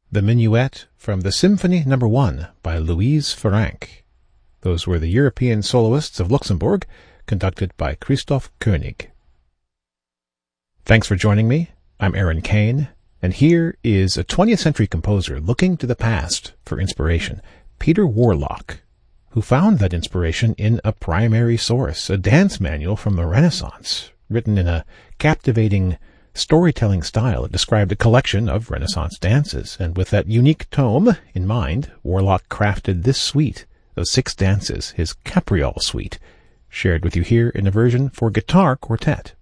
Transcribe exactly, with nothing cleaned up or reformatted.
The Minuet from the Symphony Number one by Louise Farrenc. Those were the European soloists of Luxembourg, conducted by Christoph Koenig. Thanks for joining me. I'm Aaron Kane, and here is a twentieth century composer looking to the past for inspiration, Peter Warlock, who found that inspiration in a primary source, a dance manual from the Renaissance, written in a captivating storytelling style. It described a collection of Renaissance dances, and with that unique tome in mind, Warlock crafted this suite of six dances, his Capriole suite, shared with you here in a version for guitar quartet.